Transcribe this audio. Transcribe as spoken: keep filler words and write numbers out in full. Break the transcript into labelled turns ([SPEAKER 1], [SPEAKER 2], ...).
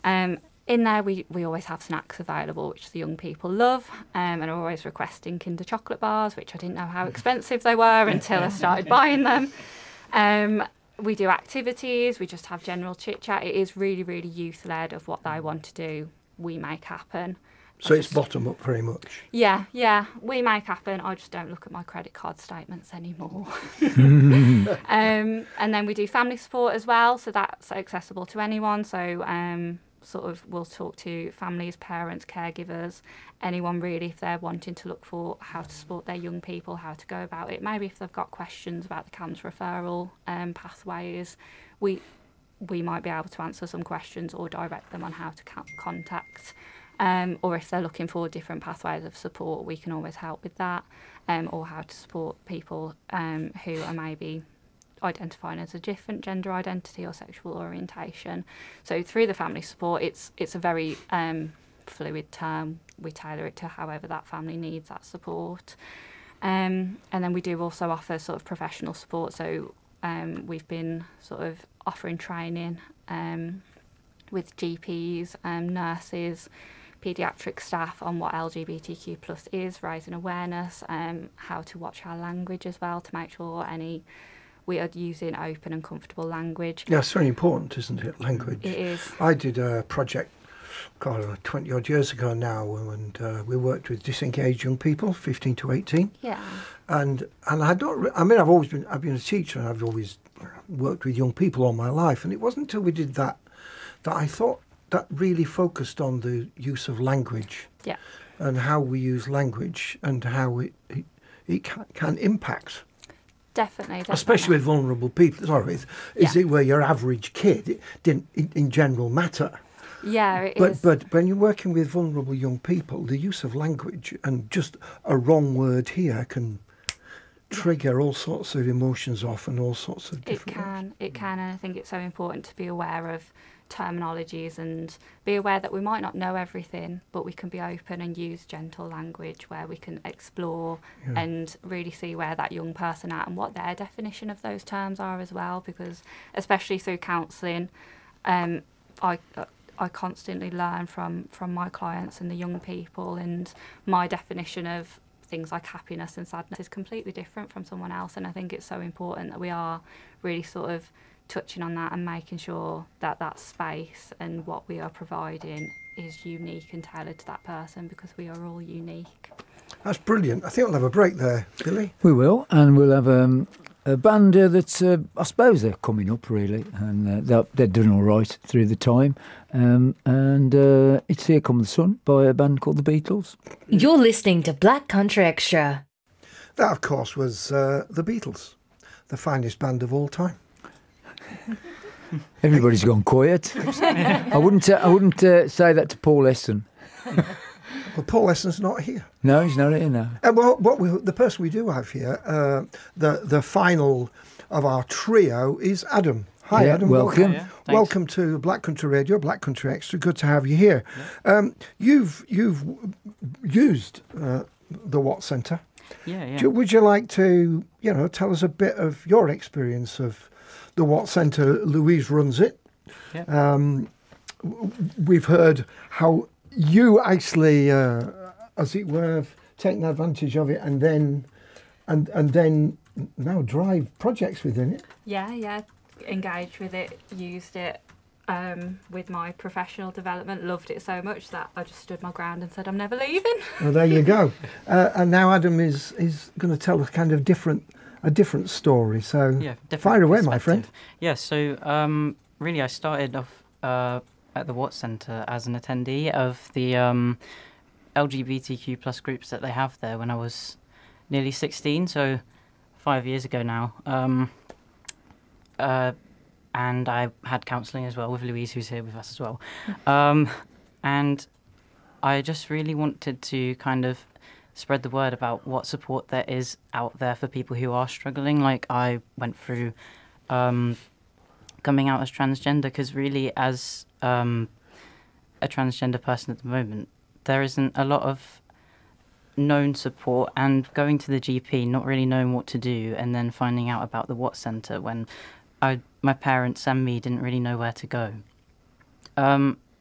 [SPEAKER 1] Um, in there, we, we always have snacks available, which the young people love, um, and are always requesting Kinder chocolate bars, which I didn't know how expensive they were until I started buying them. Um, we do activities, we just have general chit-chat. It is really, really youth-led of what they want to do, we make happen.
[SPEAKER 2] So
[SPEAKER 1] I
[SPEAKER 2] it's
[SPEAKER 1] just-
[SPEAKER 2] bottom up very much.
[SPEAKER 1] Yeah, yeah, we make happen. I just don't look at my credit card statements anymore. um, and then we do family support as well, so that's accessible to anyone. So um, sort of we'll talk to families, parents, caregivers, anyone really if they're wanting to look for how to support their young people, how to go about it. Maybe if they've got questions about the C A M S referral um, pathways, we we might be able to answer some questions or direct them on how to ca- contact. Um, or if they're looking for different pathways of support, we can always help with that, um, or how to support people um, who are maybe identifying as a different gender identity or sexual orientation. So through the family support, it's it's a very um, fluid term. We tailor it to however that family needs that support. Um, and then we do also offer sort of professional support. So um, we've been sort of offering training um, with G Ps, um, nurses, paediatric staff on what L G B T Q plus is, raising awareness, um, how to watch our language as well to make sure any we are using open and comfortable language.
[SPEAKER 2] Yeah, it's very important, isn't it? Language.
[SPEAKER 1] It is.
[SPEAKER 2] I did a project, God, twenty odd years ago now, and uh, we worked with disengaged young people, fifteen to eighteen.
[SPEAKER 1] Yeah.
[SPEAKER 2] And and I don't. Re- I mean, I've always been. I've been a teacher, and I've always worked with young people all my life. And it wasn't until we did that that I thought that really focused on the use of language.
[SPEAKER 1] Yeah.
[SPEAKER 2] And how we use language and how it it, it can, can impact.
[SPEAKER 1] Definitely, definitely.
[SPEAKER 2] Especially with vulnerable people. Sorry, is
[SPEAKER 1] Yeah.
[SPEAKER 2] it where your average kid it didn't in, in general matter.
[SPEAKER 1] Yeah, it
[SPEAKER 2] But
[SPEAKER 1] is.
[SPEAKER 2] but when you're working with vulnerable young people, the use of language and just a wrong word here can trigger all sorts of emotions off and all sorts of
[SPEAKER 1] It
[SPEAKER 2] different.
[SPEAKER 1] can, it can, and I think it's so important to be aware of terminologies and be aware that we might not know everything, but we can be open and use gentle language where we can explore
[SPEAKER 2] Yeah.
[SPEAKER 1] and really see where that young person at and what their definition of those terms are as well. Because especially through counselling, um, I I constantly learn from from my clients and the young people, and my definition of things like happiness and sadness is completely different from someone else, and I think it's so important that we are really sort of touching on that and making sure that that space and what we are providing is unique and tailored to that person, because we are all unique.
[SPEAKER 2] That's brilliant. I think we'll have a break there, Billy.
[SPEAKER 3] We will, and we'll have um, a band uh, that's, uh, I suppose they're coming up really, and uh, they're, they're doing all right through the time. Um, and uh, it's Here Come the Sun by a band called the Beatles.
[SPEAKER 4] You're listening to Black Country Extra.
[SPEAKER 2] That, of course, was uh, the Beatles, the finest band of all time.
[SPEAKER 3] Everybody's gone quiet. I wouldn't. Uh, I wouldn't uh, say that to Paul Esson.
[SPEAKER 2] Well, Paul Esson's not here.
[SPEAKER 3] No, he's not here now.
[SPEAKER 2] Uh, well, what we, the person we do have here, uh, the the final of our trio is Adam. Hi,
[SPEAKER 3] Yeah,
[SPEAKER 2] Adam.
[SPEAKER 3] welcome.
[SPEAKER 5] Yeah, thanks.
[SPEAKER 2] Welcome to Black Country Radio, Black Country Extra. Good to have you here. Um, you've you've used uh, the Watt Centre.
[SPEAKER 5] Yeah, yeah.
[SPEAKER 2] Do you- Would you like to, you know, tell us a bit of your experience of the Watt Centre? Louise runs it.
[SPEAKER 5] Yeah.
[SPEAKER 2] Um, w- we've heard how you actually, uh, as it were, have taken advantage of it, and then, and and then now drive projects within it.
[SPEAKER 1] Yeah, yeah, engaged with it, used it um, with my professional development, loved it so much that I just stood my ground and said I'm never leaving.
[SPEAKER 2] Well, there you go. Uh, and now Adam is is going to tell a kind of different a different story. So
[SPEAKER 5] Yeah, different
[SPEAKER 2] fire away, my friend.
[SPEAKER 5] perspective. Yeah, so um, really I started off uh, at the Watt Centre as an attendee of the um, L G B T Q plus groups that they have there when I was nearly sixteen, so five years ago now. Um, uh, and I had counselling as well with Louise, who's here with us as well. Um, and I just really wanted to kind of spread the word about what support there is out there for people who are struggling. Like I went through um, coming out as transgender, because really as um, a transgender person at the moment, there isn't a lot of known support, and going to the G P, not really knowing what to do, and then finding out about the Watt Centre when I, my parents and me didn't really know where to go. Um,